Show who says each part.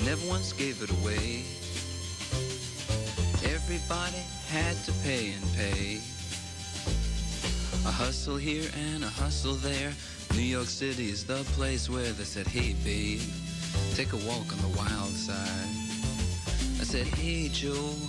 Speaker 1: never once gave it away. Everybody had to pay and pay. A hustle here and a hustle there. New York City is the place where they said, hey babe, take a walk on the wild side. I said, hey Joe,